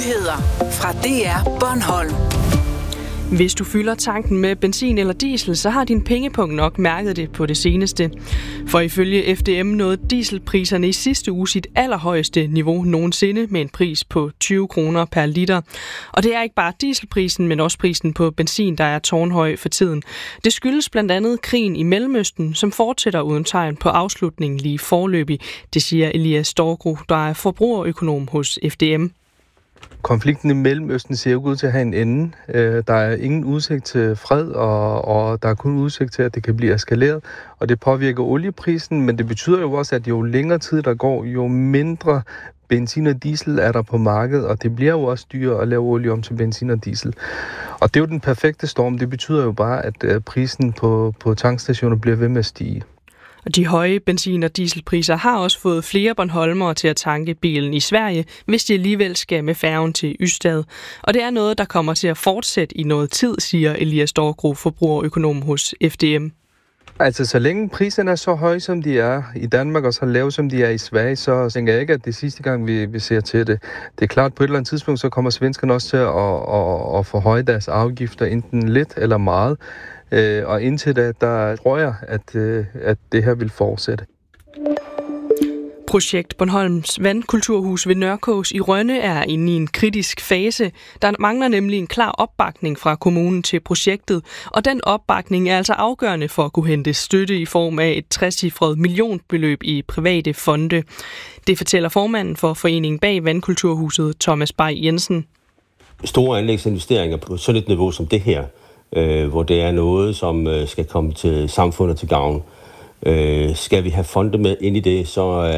Nyheder fra DR Bornholm. Hvis du fylder tanken med benzin eller diesel, så har din pengepung nok mærket det på det seneste. For ifølge FDM nåede dieselpriserne i sidste uge sit allerhøjeste niveau nogensinde med en pris på 20 kroner per liter. Og det er ikke bare dieselprisen, men også prisen på benzin, der er tårnhøj for tiden. Det skyldes blandt andet krigen i Mellemøsten, som fortsætter uden tegn på afslutningen lige forløbig. Det siger Elias Storgro, der er forbrugerøkonom hos FDM. Konflikten i Mellemøsten ser jo ud til at have en ende. Der er ingen udsigt til fred, og der er kun udsigt til, at det kan blive eskaleret. Og det påvirker olieprisen, men det betyder jo også, at jo længere tid der går, jo mindre benzin og diesel er der på markedet, og det bliver jo også dyrere at lave olie om til benzin og diesel. Og det er jo den perfekte storm. Det betyder jo bare, at prisen på tankstationer bliver ved med at stige. Og de høje benzin- og dieselpriser har også fået flere bornholmere til at tanke bilen i Sverige, hvis de alligevel skal med færgen til Ystad. Og det er noget, der kommer til at fortsætte i noget tid, siger Elias Storgro, forbrugerøkonom hos FDM. Altså, så længe priserne er så høje, som de er i Danmark, og så lave, som de er i Sverige, så tænker jeg ikke, at det er sidste gang, vi ser til det. Det er klart, på et eller andet tidspunkt, så kommer svenskerne også til at forhøje deres afgifter, enten lidt eller meget. Og indtil da, der tror jeg, at det her vil fortsætte. Projekt Bornholms Vandkulturhus ved Nørkås i Rønne er inde i en kritisk fase. Der mangler nemlig en klar opbakning fra kommunen til projektet, og den opbakning er altså afgørende for at kunne hente støtte i form af et 60-cifret millionbeløb i private fonde. Det fortæller formanden for foreningen bag Vandkulturhuset, Thomas Bay Jensen. Store anlægsinvesteringer på sådan et niveau som det her, hvor det er noget, som skal komme til samfundet til gavn. Skal vi have fonde med ind i det, så